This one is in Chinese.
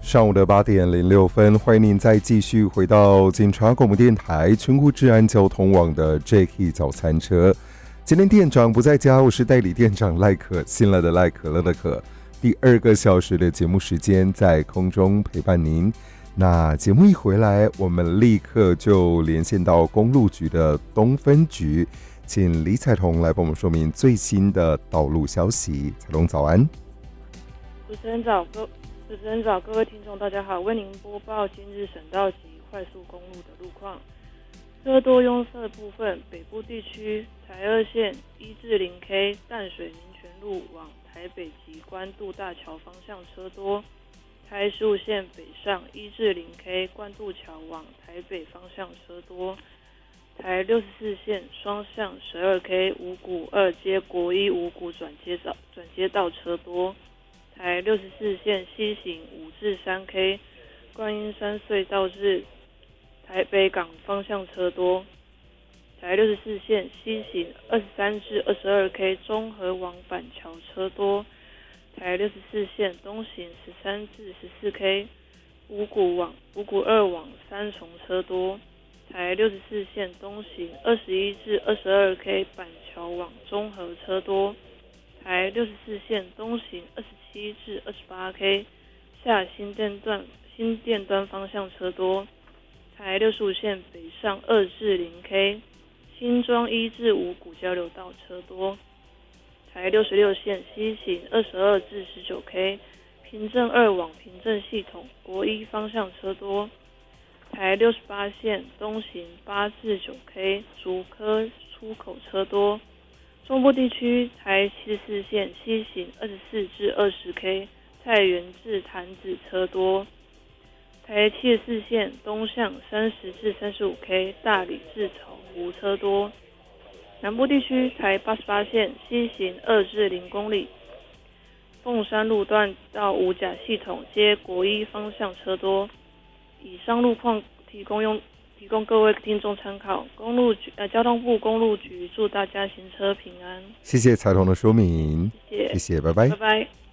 上午的8:06，欢迎您再继续回到警察广播电台全国治安交通网的 Jacky 早餐车。今天店长不在家，我是代理店长赖可，新来的赖，可乐的可。第2个小时的节目时间在空中陪伴您。那节目一回来，我们立刻就连线到公路局的东分局，请李彩彤来帮我们说明最新的道路消息。彩彤早安。 主持人早，各位听众大家好，为您播报今日省道及快速公路的路况。车多拥塞部分，北部地区台2线1至0 K 淡水民权路往台北及关渡大桥方向车多，台15线北上1至0 K 关渡桥往台北方向车多，台64线双向12 K 五股2接国一五股转接道车多，台64线西行5至3 K 观音山隧道至台北港方向车多，台64线西行23至22 K 中和往板桥车多，台64线东行13至14 K 五股2往三重车多，台64线东行21至22 K 板桥往中和车多，台64线东行27至28 K 下新店端方向车多，台65线北上2至0 K 新庄1至5股交流道车多，台66线西行22至19 K 平镇2往平镇系统国一方向车多，台68线东行8至9 K 竹科出口车多，中部地区台74线西行24至20 K 菜园至潭子车多，台74线东向30至35 K 大理至草湖车多，南部地区台88线西行2至0公里凤山路段到五甲系统接国一方向车多。以上路况提供各位听众参考。交通部公路局祝大家行车平安。 谢谢彩彤的说明， 谢谢， 谢谢，拜拜， 拜拜。